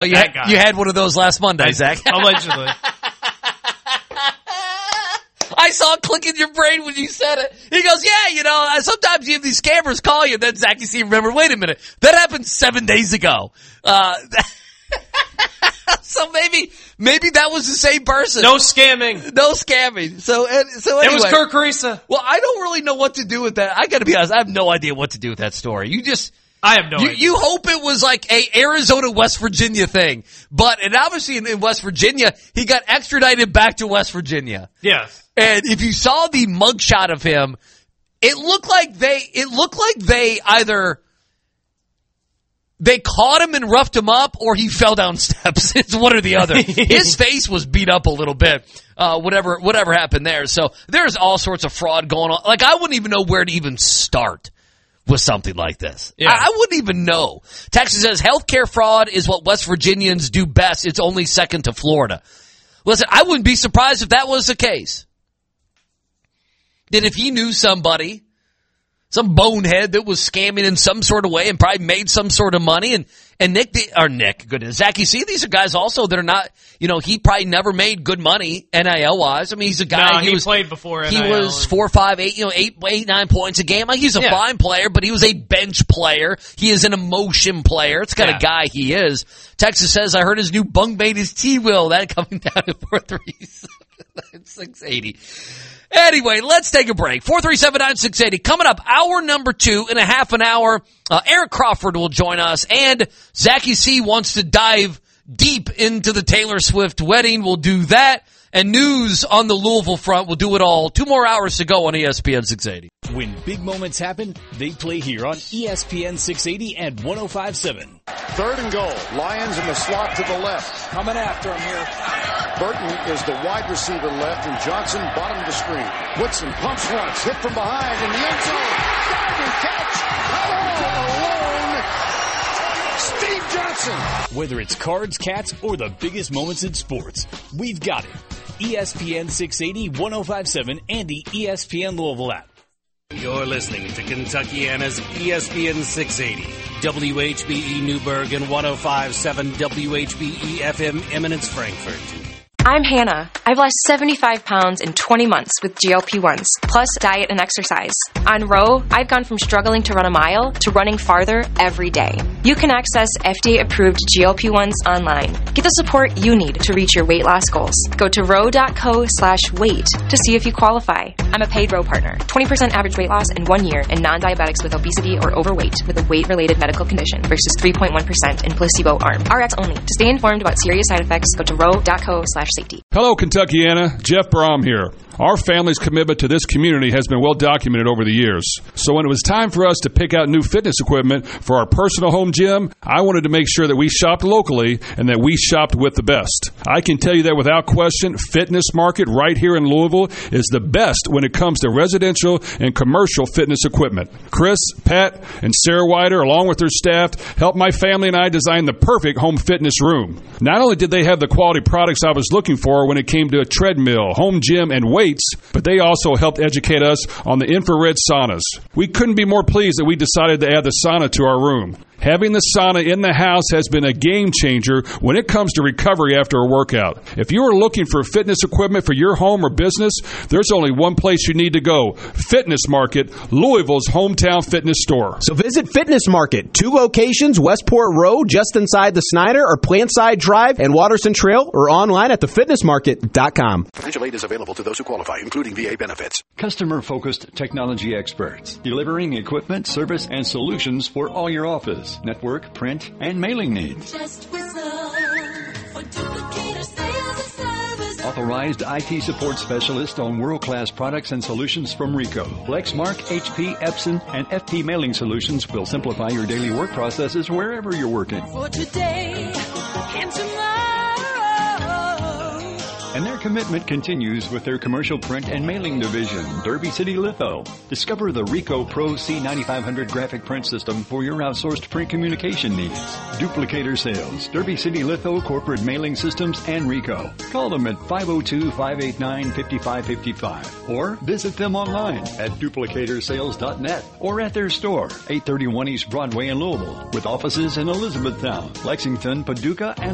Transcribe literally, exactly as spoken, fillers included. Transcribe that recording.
Oh, you, that had, guy. you had one of those last Monday, Zach. Allegedly. I saw it click in your brain when you said it. He goes, yeah, you know, sometimes you have these scammers call you, and then Zach, you see, remember, wait a minute, that happened seven days ago. Uh, so maybe, maybe that was the same person. No scamming. No scamming. So, so anyway. It was Kirk Carissa. Well, I don't really know what to do with that. I gotta be honest, I have no idea what to do with that story. You just, I have no you, idea. you hope it was like a Arizona, West Virginia thing. But, and obviously in, in West Virginia, he got extradited back to West Virginia. Yes. And if you saw the mugshot of him, it looked like they, it looked like they either, they caught him and roughed him up, or he fell down steps. It's one or the other. His face was beat up a little bit, uh, whatever, whatever happened there. So there's all sorts of fraud going on. Like, I wouldn't even know where to even start with something like this. Yeah. I, I wouldn't even know. Texas says healthcare fraud is what West Virginians do best. It's only second to Florida. Listen, I wouldn't be surprised if that was the case. That if he knew somebody, some bonehead that was scamming in some sort of way and probably made some sort of money, and, and Nick, or Nick, goodness, Zach, you see, these are guys also that are not, you know, he probably never made good money N I L-wise. I mean, he's a guy, no, he, he was, played before N I L. He was four, five, eight, you know, eight, eight, nine points a game. Like, he's a yeah. fine player, but he was a bench player. He is an emotion player. It's the kind yeah. of guy he is. Texas says, I heard his new bunkmate is T-Will. That coming down to four three seven six eighty. Anyway, let's take a break. four three seven nine six eighty. Coming up, hour number two in a half an hour. Uh, Eric Crawford will join us, and Zachy C wants to dive deep into the Taylor Swift wedding. We'll do that. And news on the Louisville front. We'll do it all. Two more hours to go on E S P N six eighty. When big moments happen, they play here on E S P N six eighty and one oh five point seven. Third and goal. Lions in the slot to the left. Coming after him here. Burton is the wide receiver left, and Johnson bottom of the screen. Woodson pumps once, hit from behind in the end zone. Diving catch. All alone. Steve Johnson. Whether it's cards, cats, or the biggest moments in sports, we've got it. E S P N six eighty, one oh five point seven, and the E S P N Louisville app. You're listening to Kentuckiana's E S P N six eighty, W H B E Newburgh and one oh five point seven W H B E F M Eminence Frankfurt. I'm Hannah. I've lost seventy-five pounds in twenty months with G L P ones, plus diet and exercise. On Row, I've gone from struggling to run a mile to running farther every day. You can access F D A-approved G L P ones online. Get the support you need to reach your weight loss goals. Go to row.co slash weight to see if you qualify. I'm a paid Row partner. twenty percent average weight loss in one year in non-diabetics with obesity or overweight with a weight-related medical condition versus three point one percent in placebo arm. R X only. To stay informed about serious side effects, go to row.co slash safety. Hello, Kentuckiana. Jeff Brom here. Our family's commitment to this community has been well documented over the years. So when it was time for us to pick out new fitness equipment for our personal home gym, I wanted to make sure that we shopped locally and that we shopped with the best. I can tell you that without question, Fitness Market right here in Louisville is the best when it comes to residential and commercial fitness equipment. Chris, Pat, and Sarah Wider, along with their staff, helped my family and I design the perfect home fitness room. Not only did they have the quality products I was looking for when it came to a treadmill, home gym, and weights, but they also helped educate us on the infrared saunas. We couldn't be more pleased that we decided to add the sauna to our room. Having the sauna in the house has been a game changer when it comes to recovery after a workout. If you are looking for fitness equipment for your home or business, there's only one place you need to go. Fitness Market, Louisville's hometown fitness store. So visit Fitness Market, two locations, Westport Road, just inside the Snyder, or Plantside Drive and Watterson Trail, or online at the fitness market dot com. Financial aid is available to those who qualify, including V A benefits. Customer-focused technology experts, delivering equipment, service, and solutions for all your office, network, print, and mailing needs. Just whistle for Duplicator Sales and Service. Authorized I T support specialist on world-class products and solutions from Rico. Lexmark, H P, Epson, and F P Mailing Solutions will simplify your daily work processes wherever you're working. For today and tomorrow. And their commitment continues with their commercial print and mailing division, Derby City Litho. Discover the Rico Pro C ninety-five hundred graphic print system for your outsourced print communication needs. Duplicator Sales, Derby City Litho Corporate Mailing Systems, and Rico. Call them at five oh two, five eight nine, five five five five or visit them online at duplicator sales dot net or at their store, eight thirty-one East Broadway in Louisville, with offices in Elizabethtown, Lexington, Paducah, and